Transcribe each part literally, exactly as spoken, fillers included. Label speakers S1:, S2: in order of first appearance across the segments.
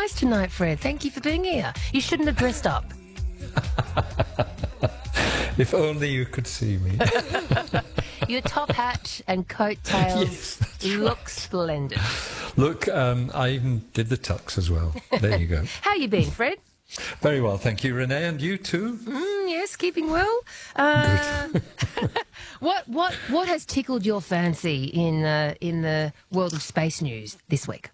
S1: nice tonight, Fred. Thank you for being here. You shouldn't have dressed up.
S2: If only you could see me.
S1: Your top hat and coattails
S2: Yes,
S1: look
S2: right.
S1: splendid.
S2: Look, um, I even did the tux as well. There you go.
S1: How you been, Fred?
S2: Very well, thank you, Renee, and you too.
S1: Mm, yes, keeping well. Uh, what what what has tickled your fancy in uh, in the world of space news this week?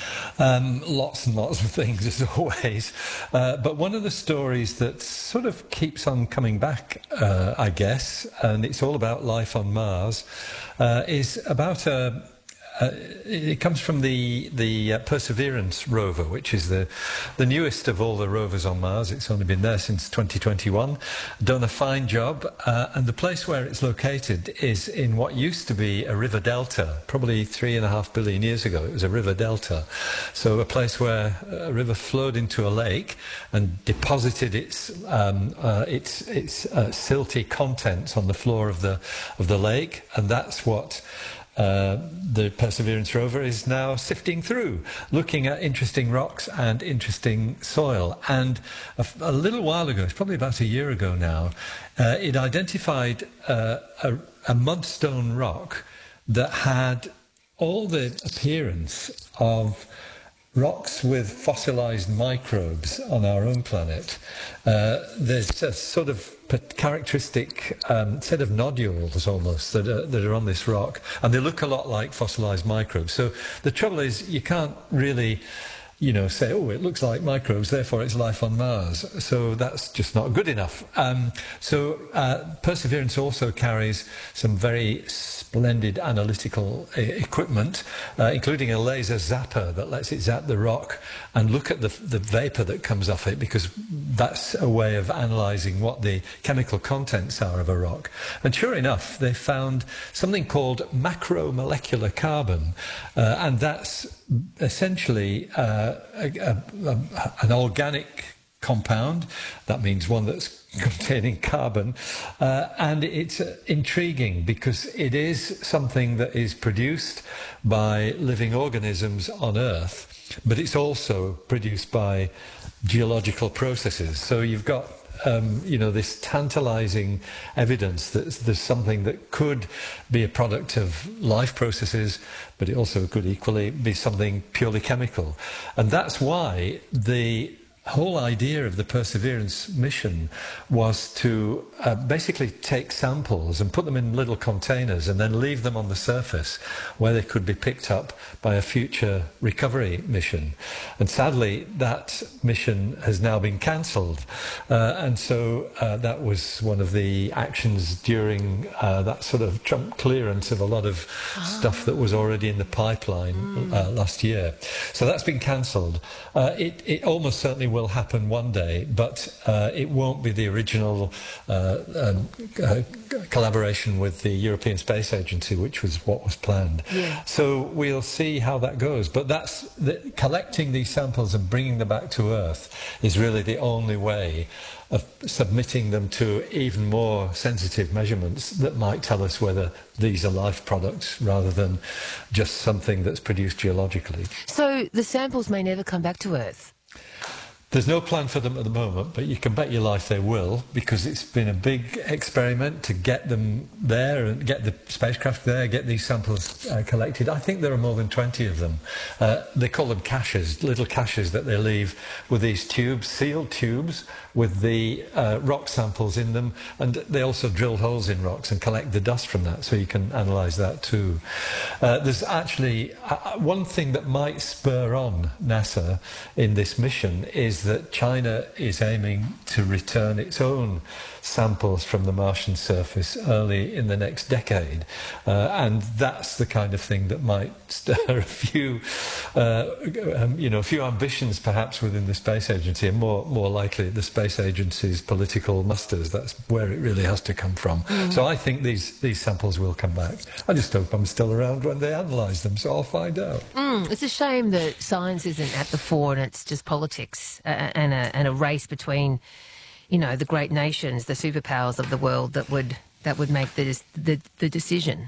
S2: Um, lots and lots of things, as always. Uh, but one of the stories that sort of keeps on coming back, uh, I guess, and it's all about life on Mars, uh, is about a. Uh, it comes from the the uh, Perseverance rover, which is the the newest of all the rovers on Mars. It's only been there since twenty twenty-one. Done a fine job, uh, and the place where it's located is in what used to be a river delta. Probably three and a half billion years ago, it was a river delta. So a place where a river flowed into a lake and deposited its um, uh, its its uh, silty contents on the floor of the of the lake, and that's what. Uh, the Perseverance rover is now sifting through, looking at interesting rocks and interesting soil. And a, a little while ago, it's probably about a year ago now, uh, it identified uh, a, a mudstone rock that had all the appearance of rocks with fossilized microbes on our own planet. Uh, there's a sort of characteristic um, set of nodules almost that are, that are on this rock, and they look a lot like fossilized microbes. So the trouble is you can't really you know, say, oh, it looks like microbes, therefore it's life on Mars. So that's just not good enough. Um, so uh, Perseverance also carries some very splendid analytical uh, equipment, uh, including a laser zapper that lets it zap the rock and look at the, the vapour that comes off it, because that's a way of analysing what the chemical contents are of a rock. And sure enough, they found something called macromolecular carbon, uh, and that's essentially uh, a, a, a, an organic compound. That means one that's containing carbon, uh, and it's uh, intriguing because it is something that is produced by living organisms on Earth, but it's also produced by geological processes. So you've got Um, you know, this tantalizing evidence that there's something that could be a product of life processes, but it also could equally be something purely chemical. And that's why the whole idea of the Perseverance mission was to uh, basically take samples and put them in little containers and then leave them on the surface where they could be picked up by a future recovery mission. And sadly, that mission has now been cancelled. Uh, and so uh, that was one of the actions during uh, that sort of Trump clearance of a lot of oh. stuff that was already in the pipeline mm. uh, last year. So that's been cancelled. Uh, it, it almost certainly will happen one day, but uh, it won't be the original uh, um, uh, collaboration with the European Space Agency, which was what was planned.
S1: Yeah.
S2: So we'll see how that goes. But that's the, collecting these samples and bringing them back to Earth is really the only way of submitting them to even more sensitive measurements that might tell us whether these are life products rather than just something that's produced geologically.
S1: So the samples may never come back to Earth?
S2: There's no plan for them at the moment, but you can bet your life they will, because it's been a big experiment to get them there and get the spacecraft there, get these samples uh, collected. I think there are more than twenty of them. Uh, they call them caches, little caches that they leave with these tubes, sealed tubes, with the uh, rock samples in them, and they also drill holes in rocks and collect the dust from that, so you can analyse that too. Uh, there's actually uh, one thing that might spur on NASA in this mission is that China is aiming to return its own samples from the Martian surface early in the next decade, uh, and that's the kind of thing that might stir a few, uh, um, you know, a few ambitions perhaps within the Space Agency, and more more likely the Space Agency's political musters. That's where it really has to come from. Mm. So I think these these samples will come back. I just hope I'm still around when they analyse them, so I'll find out.
S1: Mm, it's a shame that science isn't at the fore and it's just politics uh, and a and a race between, you know, the great nations, the superpowers of the world that would that would make the the, the decision.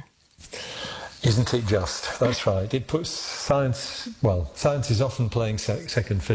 S2: Isn't it just? That's right. It puts science, well, science is often playing sec- second fiddle